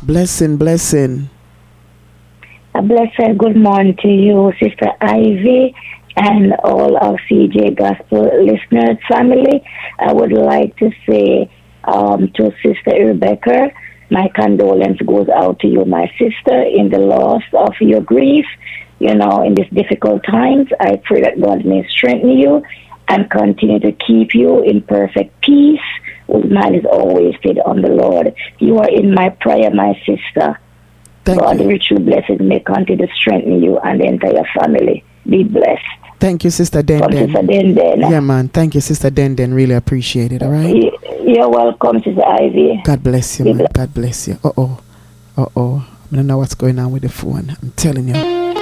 Blessing. A blessed good morning to you, Sister Ivy, and all of CJ Gospel listeners family. I would like to say to Sister Rebecca, my condolence goes out to you, my sister, in the loss of your grief. In these difficult times, I pray that God may strengthen you and continue to keep you in perfect peace, whose mind is always stayed on the Lord. You are in my prayer, my sister. God richly blesses may continue to strengthen you and the entire family. Be blessed. Thank you, Sister Denden. Sister Denden. Yeah, man. Thank you, Sister Denden. Really appreciate it, all right? You're welcome, Sister Ivy. God bless you, man. God bless you. I don't know what's going on with the phone. I'm telling you.